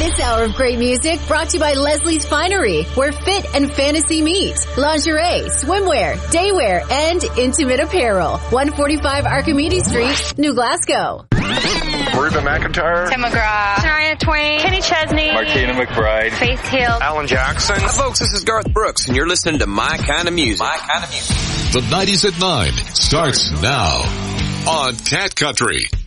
This hour of great music brought to you by Leslie's Finery, where fit and fantasy meet. Lingerie, swimwear, daywear, and intimate apparel. 145 Archimedes Street, New Glasgow. Reba McEntire, Tim McGraw, Shania Twain, Kenny Chesney, Martina McBride, Faith Hill, Alan Jackson. Hi, folks, this is Garth Brooks, and you're listening to My Kind of Music. My Kind of Music. The 90s at 9 starts now on Cat Country.